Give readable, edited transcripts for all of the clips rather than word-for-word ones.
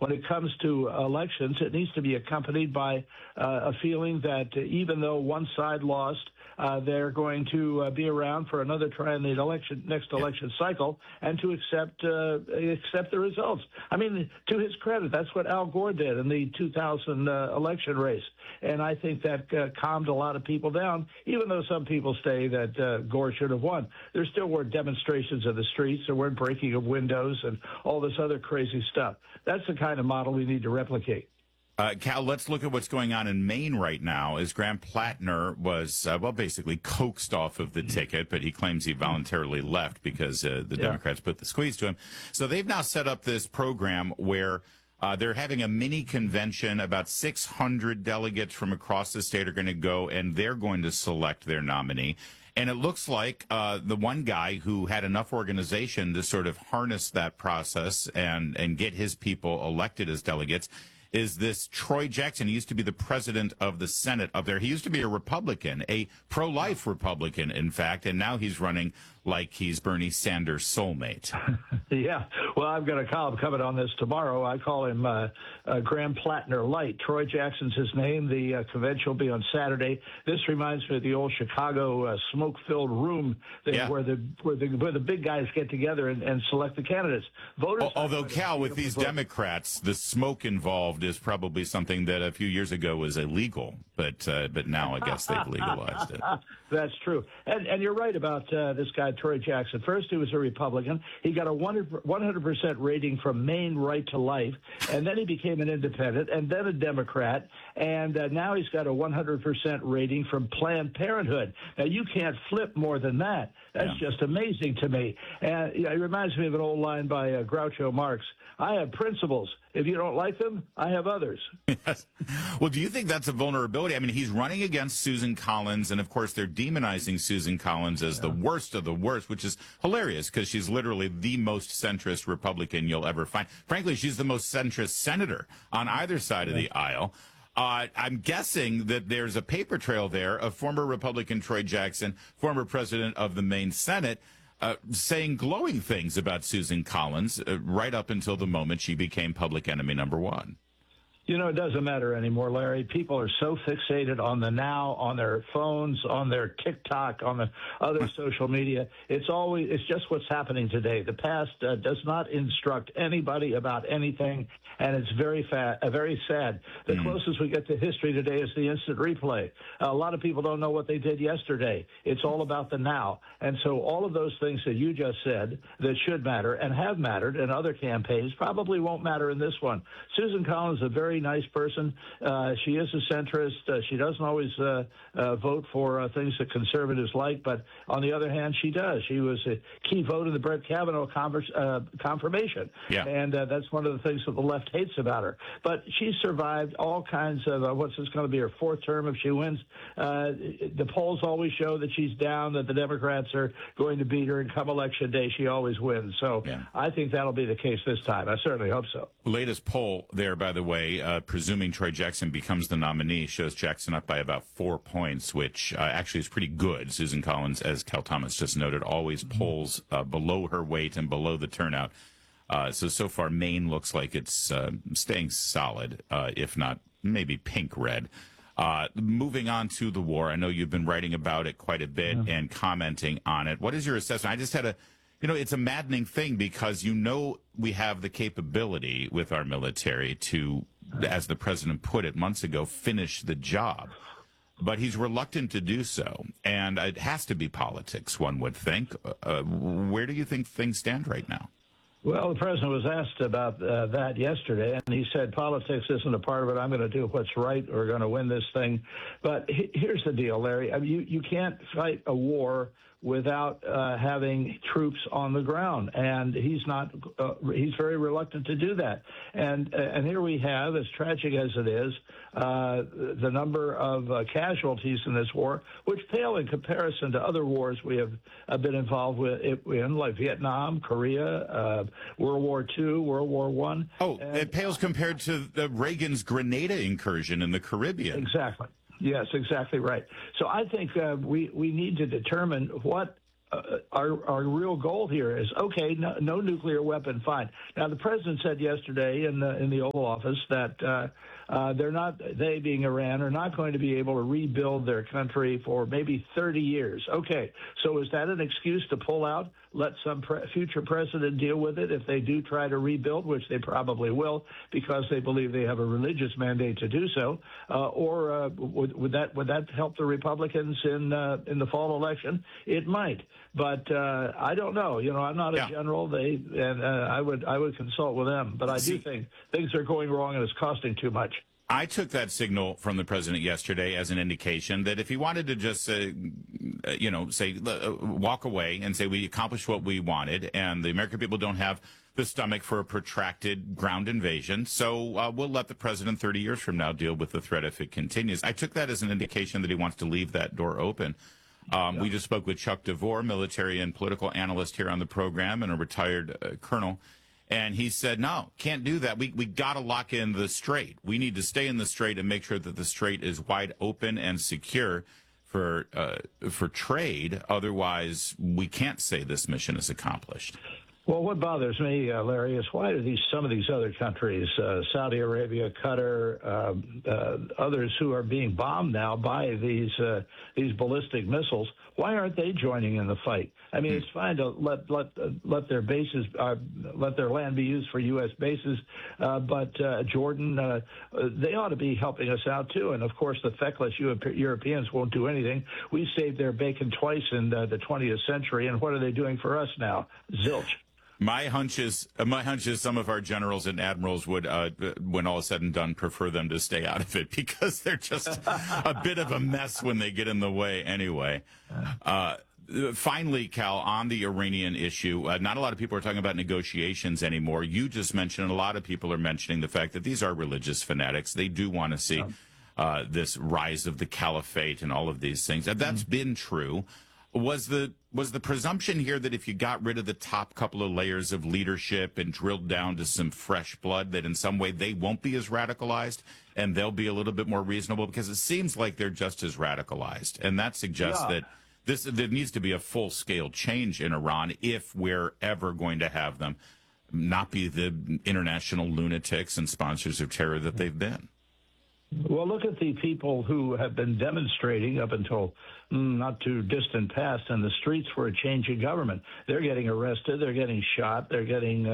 when it comes to elections, it needs to be accompanied by a feeling that even though one side lost, they're going to be around for another try in the next election cycle, and to accept the results. I mean, to his credit, that's what Al Gore did in the 2000 election race, and I think that calmed a lot of people down. Even though some people say that Gore should have won, there still were demonstrations in the streets, there weren't breaking of windows, and all this other crazy stuff. That's the kind of model we need to replicate. Cal, let's look at what's going on in Maine right now. As Graham Plattner was, basically coaxed off of the ticket, but he claims he voluntarily left because the Democrats put the squeeze to him. So they've now set up this program where they're having a mini convention. About 600 delegates from across the state are going to go, and they're going to select their nominee. And it looks like the one guy who had enough organization to sort of harness that process and get his people elected as delegates is this Troy Jackson. He used to be the president of the Senate up there. He used to be a Republican, a pro-life Republican, in fact, and now he's running like he's Bernie Sanders' soulmate. Yeah. Well, I've got a column coming on this tomorrow. I call him Graham Plattner Light. Troy Jackson's his name. The convention will be on Saturday. This reminds me of the old Chicago smoke-filled room thing where the big guys get together and select the candidates. Voters. Although, Cal, with these Democrats, the smoke involved is probably something that a few years ago was illegal, but now I guess they've legalized it. That's true. And you're right about this guy, Troy Jackson. First, he was a Republican. He got a 100% rating from Maine Right to Life, and then he became an independent, and then a Democrat, and now he's got a 100% rating from Planned Parenthood. Now, you can't flip more than that. That's just amazing to me. And it reminds me of an old line by Groucho Marx. I have principles. If you don't like them, I have others. Yes. Well, do you think that's a vulnerability? I mean, he's running against Susan Collins, and of course they're demonizing Susan Collins as the worst of the worst, which is hilarious because she's literally the most centrist Republican you'll ever find. Frankly, she's the most centrist senator on either side of the aisle. I'm guessing that there's a paper trail there of former Republican Troy Jackson, former president of the Maine Senate, saying glowing things about Susan Collins right up until the moment she became public enemy number one. You know, it doesn't matter anymore, Larry. People are so fixated on the now, on their phones, on their TikTok, on the other social media. It's just what's happening today. The past does not instruct anybody about anything, and it's very sad. The closest we get to history today is the instant replay. A lot of people don't know what they did yesterday. It's all about the now. And so all of those things that you just said that should matter and have mattered in other campaigns probably won't matter in this one. Susan Collins is a very nice person. She is a centrist. She doesn't always vote for things that conservatives like, but on the other hand, she does. She was a key vote in the Brett Kavanaugh confirmation, and that's one of the things that the left hates about her. But she survived all kinds of what's this going to be her fourth term if she wins? The polls always show that she's down, that the Democrats are going to beat her, and come election day, she always wins. So I think that'll be the case this time. I certainly hope so. Latest poll there, by the way, presuming Troy Jackson becomes the nominee, shows Jackson up by about 4 points, which actually is pretty good. Susan Collins, as Cal Thomas just noted, always polls below her weight and below the turnout. So far, Maine looks like it's staying solid, if not maybe pink-red. Moving on to the war, I know you've been writing about it quite a bit and commenting on it. What is your assessment? I just had it's a maddening thing because we have the capability with our military to, as the president put it months ago, finish the job. But he's reluctant to do so. And it has to be politics, one would think. Where do you think things stand right now? Well, the president was asked about that yesterday, and he said politics isn't a part of it. I'm going to do what's right. We're going to win this thing. But here's the deal, Larry. I mean, you can't fight a war without having troops on the ground, and he's very reluctant to do that. And here we have, as tragic as it is, the number of casualties in this war, which pale in comparison to other wars we have been involved in, like Vietnam, Korea, World War II, World War I. Oh, it pales compared to Reagan's Grenada incursion in the Caribbean. Exactly. Yes, exactly right. So I think we need to determine what our real goal here is, okay, no nuclear weapon, fine. Now, the president said yesterday in the Oval Office that they being Iran, are not going to be able to rebuild their country for maybe 30 years. Okay, so is that an excuse to pull out, let some future president deal with it if they do try to rebuild, which they probably will because they believe they have a religious mandate to do so? Or would that help the Republicans in the fall election? It might. But I don't know. I'm not a general. I would consult with them. But I do think things are going wrong and it's costing too much. I took that signal from the president yesterday as an indication that if he wanted to just, walk away and say we accomplished what we wanted, and the American people don't have the stomach for a protracted ground invasion, so we'll let the president 30 years from now deal with the threat if it continues. I took that as an indication that he wants to leave that door open. We just spoke with Chuck DeVore, military and political analyst here on the program and a retired colonel. And he said, no, can't do that. We got to lock in the strait. We need to stay in the strait and make sure that the strait is wide open and secure for trade. Otherwise, we can't say this mission is accomplished. Well, what bothers me, Larry, is why do some of these other countries, Saudi Arabia, Qatar, others who are being bombed now by these ballistic missiles, why aren't they joining in the fight? I mean, it's fine to let their bases, let their land be used for U.S. bases, but Jordan, they ought to be helping us out too. And of course, the feckless Europeans won't do anything. We saved their bacon twice in the 20th century, and what are they doing for us now? Zilch. My hunch is some of our generals and admirals would, when all is said and done, prefer them to stay out of it because they're just a bit of a mess when they get in the way anyway. Finally, Cal, on the Iranian issue, not a lot of people are talking about negotiations anymore. You just mentioned, a lot of people are mentioning the fact that these are religious fanatics. They do want to see this rise of the caliphate and all of these things. That's been true. Was the presumption here that if you got rid of the top couple of layers of leadership and drilled down to some fresh blood, that in some way they won't be as radicalized and they'll be a little bit more reasonable? Because it seems like they're just as radicalized. And that suggests that there needs to be a full-scale change in Iran if we're ever going to have them not be the international lunatics and sponsors of terror that they've been. Well, look at the people who have been demonstrating up until not too distant past in the streets for a change in government. They're getting arrested. They're getting shot. They're getting,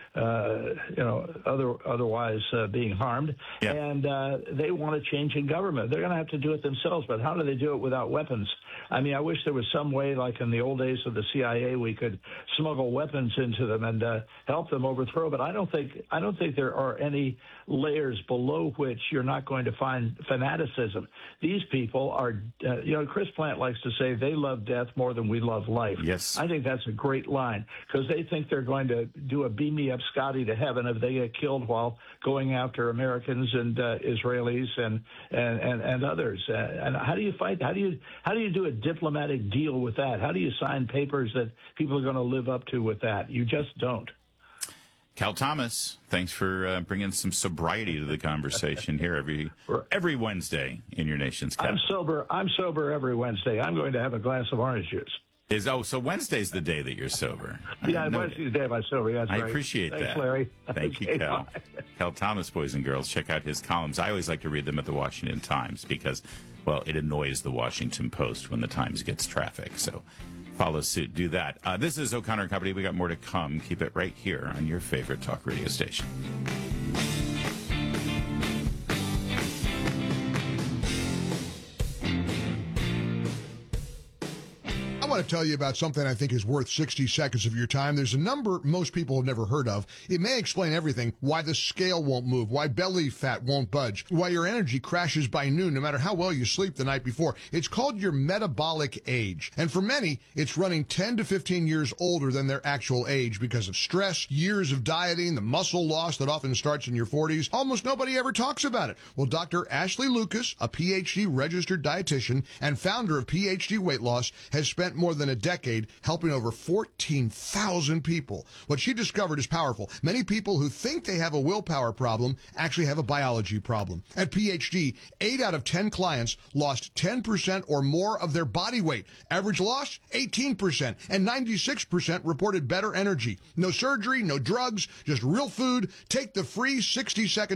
otherwise being harmed. Yeah. And they want a change in government. They're going to have to do it themselves. But how do they do it without weapons? I mean, I wish there was some way, like in the old days of the CIA, we could smuggle weapons into them and help them overthrow. But I don't think there are any layers below which you're not going to find fanaticism. These people are, Chris Plant likes to say they love death more than we love life. Yes. I think that's a great line because they think they're going to do a beam me up Scotty to heaven if they get killed while going after Americans and Israelis and others. And how do you fight? How do you do a diplomatic deal with that? How do you sign papers that people are going to live up to with that? You just don't. Cal Thomas, thanks for bringing some sobriety to the conversation here every Wednesday in your nation's capital. I'm sober every Wednesday. I'm going to have a glass of orange juice. So Wednesday's the day that you're sober. Yeah, Wednesday's the day I'm sober. That's right. I appreciate Thanks, that. Larry. Thank you, Cal. Cal Thomas, boys and girls, check out his columns. I always like to read them at the Washington Times because, well, it annoys the Washington Post when the Times gets traffic. So follow suit. Do that. This is O'Connor & Company. We got more to come. Keep it right here on your favorite talk radio station. I want to tell you about something I think is worth 60 seconds of your time. There's a number most people have never heard of. It may explain everything: why the scale won't move, why belly fat won't budge, why your energy crashes by noon no matter how well you sleep the night before. It's called your metabolic age. And for many, it's running 10 to 15 years older than their actual age because of stress, years of dieting, the muscle loss that often starts in your 40s. Almost nobody ever talks about it. Well, Dr. Ashley Lucas, a PhD registered dietitian and founder of PhD Weight Loss, has spent more more than a decade, helping over 14,000 people. What she discovered is powerful. Many people who think they have a willpower problem actually have a biology problem. At PhD, 8 out of 10 clients lost 10% or more of their body weight. Average loss, 18%, and 96% reported better energy. No surgery, no drugs, just real food. Take the free 60-second